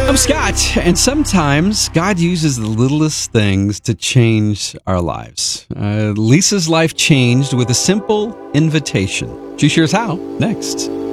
I'm Scott, and sometimes God uses the littlest things to change our lives. Lisa's life changed with a simple invitation. She shares how next.